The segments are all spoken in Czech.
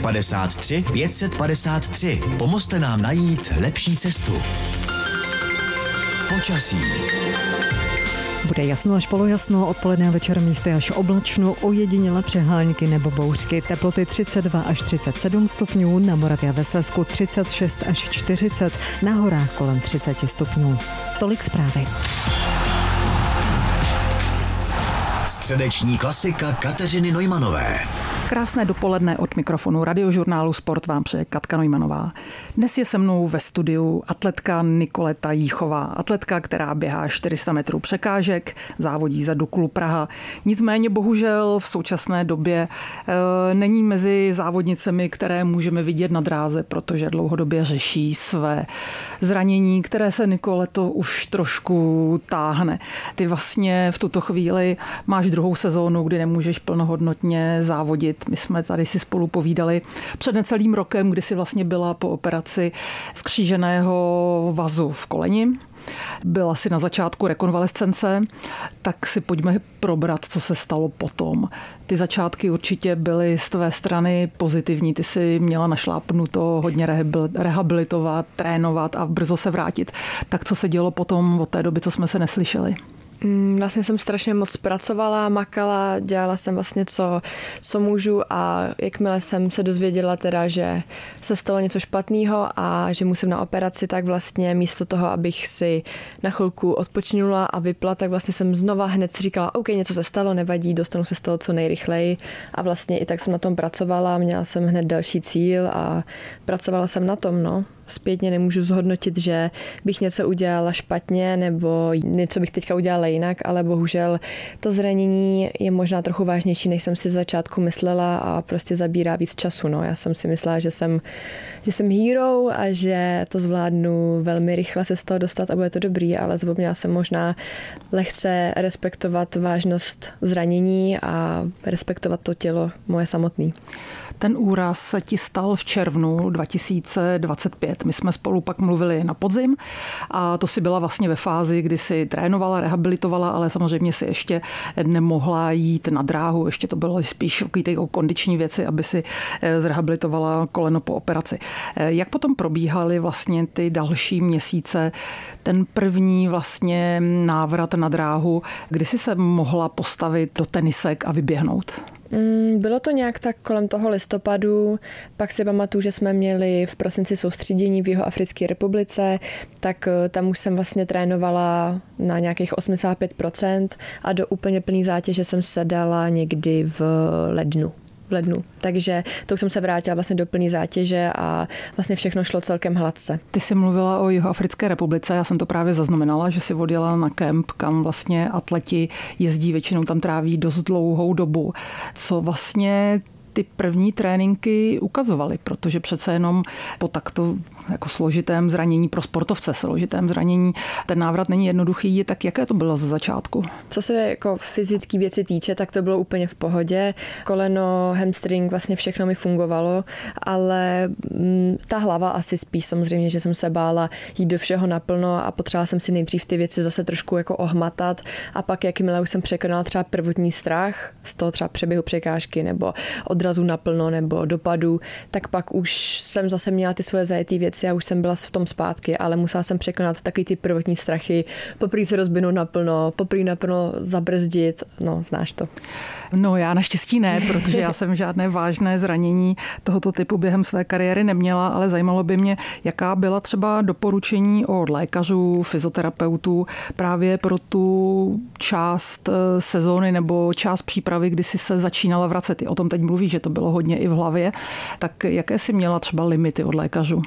553 553. Pomozte nám najít lepší cestu. Počasí. Bude jasno až polojasno, odpoledne a večer místy až oblačno, ojediněle přehánky nebo bouřky. Teploty 32 až 37 stupňů, na Moravě a ve Slezsku 36 až 40, na horách kolem 30 stupňů. Tolik zprávy. Středeční klasika Kateřiny Neumanové. Krásné dopoledne od mikrofonu Radiožurnálu Sport vám přeje Katka Neumannová. Dnes je se mnou ve studiu atletka Nikoleta Jíchová. Atletka, která běhá 400 metrů překážek, závodí za Duklu Praha. Nicméně bohužel v současné době není mezi závodnicemi, které můžeme vidět na dráze, protože dlouhodobě řeší své zranění, které se, Nikoleto, už trošku táhne. Ty vlastně v tuto chvíli máš druhou sezónu, kdy nemůžeš plnohodnotně závodit. My jsme tady si spolu povídali před necelým rokem, kdy si vlastně byla po operaci skříženého vazu v koleni. Byla si na začátku rekonvalescence, tak si pojďme probrat, co se stalo potom. Ty začátky určitě byly z tvé strany pozitivní. Ty si měla našlápnuto hodně rehabilitovat, trénovat a brzo se vrátit. Tak co se dělo potom od té doby, co jsme se neslyšeli? Vlastně jsem strašně moc pracovala, makala, dělala jsem vlastně co můžu a jakmile jsem se dozvěděla teda, že se stalo něco špatného a že musím na operaci, tak vlastně místo toho, abych si na chvilku odpočinula a vypla, tak vlastně jsem znova hned si říkala, OK, něco se stalo, nevadí, dostanu se z toho co nejrychleji a vlastně i tak jsem na tom pracovala, měla jsem hned další cíl a pracovala jsem na tom, no. Zpětně nemůžu zhodnotit, že bych něco udělala špatně nebo něco bych teďka udělala jinak, ale bohužel to zranění je možná trochu vážnější, než jsem si z začátku myslela a prostě zabírá víc času. No. Já jsem si myslela, že jsem hero a že to zvládnu velmi rychle se z toho dostat a bude to dobrý, ale zapomněla jsem možná lehce respektovat vážnost zranění a respektovat to tělo moje samotný. Ten úraz se ti stal v červnu 2025. My jsme spolu pak mluvili na podzim a to si byla vlastně ve fázi, kdy si trénovala, rehabilitovala, ale samozřejmě si ještě nemohla jít na dráhu. Ještě to bylo spíš ty kondiční věci, aby si zrehabilitovala koleno po operaci. Jak potom probíhaly vlastně ty další měsíce, ten první vlastně návrat na dráhu, kdy jsi se mohla postavit do tenisek a vyběhnout? Bylo to nějak tak kolem toho listopadu, pak si pamatuju, že jsme měli v prosinci soustředění v Jihoafrické republice, tak tam už jsem vlastně trénovala na nějakých 85% a do úplně plný zátěže jsem se dala někdy v lednu. Takže to už jsem se vrátila vlastně do plný zátěže a vlastně všechno šlo celkem hladce. Ty jsi mluvila o Jihoafrické republice, já jsem to právě zaznamenala, že jsi odjela na kemp, kam vlastně atleti jezdí, většinou tam tráví dost dlouhou dobu. Co vlastně ty první tréninky ukazovaly, protože přece jenom po takto jako složitém zranění pro sportovce, složitém zranění, ten návrat není jednoduchý, tak jaké to bylo ze začátku? Co se jako fyzické věci týče, tak to bylo úplně v pohodě. Koleno, hamstring, vlastně všechno mi fungovalo, ale ta hlava asi spíš samozřejmě, že jsem se bála jít do všeho naplno a potřebovala jsem si nejdřív ty věci zase trošku jako ohmatat a pak jakmile už jsem překonala třeba prvotní strach z toho třeba přeběhu překážky nebo odrazu naplno nebo dopadu, tak pak už jsem zase měla ty svoje zajetý věci a už jsem byla v tom zpátky, ale musela jsem překonat takový ty prvotní strachy, poprvé se rozběhnout naplno, poprvé naplno zabrzdit, no znáš to. No já naštěstí ne, protože já jsem žádné vážné zranění tohoto typu během své kariéry neměla, ale zajímalo by mě, jaká byla třeba doporučení od lékařů, fyzioterapeutů právě pro tu část sezóny nebo část přípravy, kdy si se začínala vracet. Ty o tom teď mluvíš, že to bylo hodně i v hlavě. Tak jaké jsi měla třeba limity od lékařů?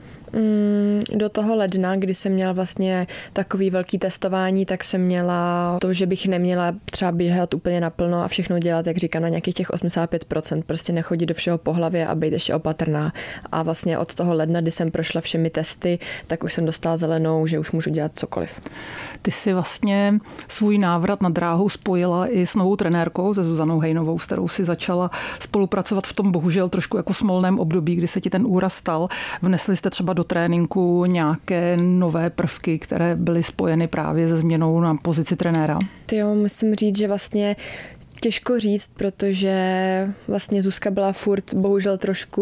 Do toho ledna, kdy jsem měla vlastně takový velký testování, tak jsem měla to, že bych neměla třeba běhat úplně naplno a všechno dělat, jak říkám, na nějakých těch 85%, prostě nechodit do všeho po hlavě a být ještě opatrná. A vlastně od toho ledna, kdy jsem prošla všemi testy, tak už jsem dostala zelenou, že už můžu dělat cokoliv. Ty si vlastně svůj návrat na dráhu spojila i s novou trenérkou, se Zuzanou Hejnovou, s kterou si začala spolupracovat v tom bohužel trošku jako smolném období, kdy se ti ten úraz stal. Vnesli jste třeba do tréninku nějaké nové prvky, které byly spojeny právě se změnou na pozici trenéra? Jo, musím říct, že vlastně těžko říct, protože vlastně Zuzka byla furt bohužel trošku